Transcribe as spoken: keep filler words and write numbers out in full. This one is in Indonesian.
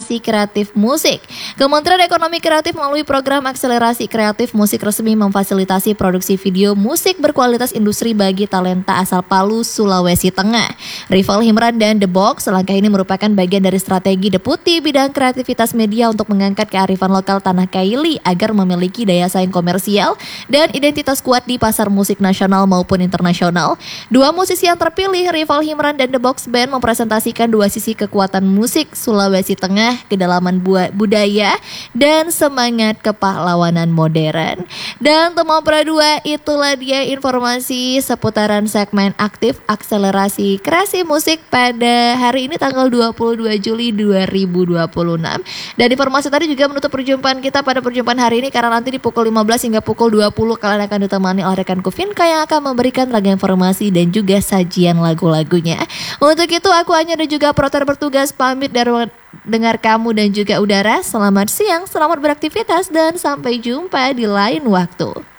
akselerasi kreatif musik. Kementerian Ekonomi Kreatif melalui program akselerasi kreatif musik resmi memfasilitasi produksi video musik berkualitas industri bagi talenta asal Palu, Sulawesi Tengah. Rival Himran dan The Box, langkah ini merupakan bagian dari strategi Deputi Bidang Kreativitas Media untuk mengangkat kearifan lokal Tanah Kaili agar memiliki daya saing komersial dan identitas kuat di pasar musik nasional maupun internasional. Dua musisi yang terpilih, Rival Himran dan The Box Band, mempresentasikan dua sisi kekuatan musik Sulawesi Tengah, kedalaman budaya, dan semangat kepahlawanan modern. Dan untuk Mopra dua, itulah dia informasi seputaran segmen aktif akselerasi kreasi musik pada hari ini tanggal dua puluh dua Juli dua ribu dua puluh enam. Dan informasi tadi juga menutup perjumpaan kita pada perjumpaan hari ini, karena nanti di pukul lima belas hingga pukul dua puluh kalian akan ditemani oleh rekanku Vinka yang akan memberikan ragam informasi dan juga sajian lagu-lagunya. Untuk itu aku hanya dan juga Proter bertugas pamit dari dengar kamu dan juga udara. Selamat siang, selamat beraktivitas dan sampai jumpa di lain waktu.